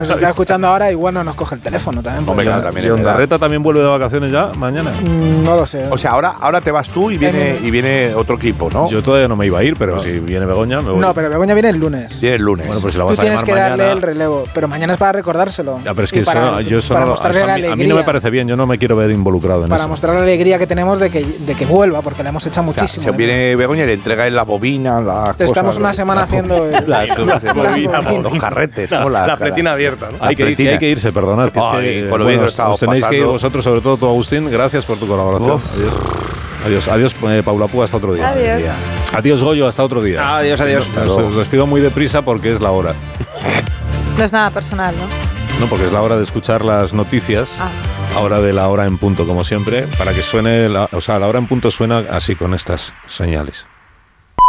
nos está escuchando ahora, igual no nos coge el teléfono también. Hombre, claro, también ¿Y Ondarreta también vuelve de vacaciones ya mañana? No lo sé. O sea, ahora te vas tú y viene otro equipo, ¿no? Yo todavía no me iba a ir, pero si viene Begoña, me voy. No, pero Begoña viene el lunes. Viene el lunes. Bueno, pues si la Tú vas a tienes llamar que mañana, darle el relevo, pero mañana es para recordárselo. Ya, pero es que Y para mostrarle la alegría. a mí no me parece bien, yo no me quiero ver involucrado en para eso. mostrar la alegría que tenemos de que vuelva, porque le hemos echado O sea, muchísimo. se viene Begoña y le entrega en la bobina, las cosas. Estamos una semana haciendo los carretes. La pletina abierta, ¿no? Hay que irse, perdonad. Con lo bien que lo estamos os tenéis que ir pasando. vosotros, sobre todo tú, Agustín. Gracias por tu colaboración. Adiós, Paula Pú, hasta otro día. Adiós, Goyo, hasta otro día. Adiós. Os despido muy deprisa porque es la hora. No es nada personal, ¿no? No, porque es la hora de escuchar las noticias. Ahora de la hora en punto, como siempre, para que suene, la hora en punto suena así, con estas señales.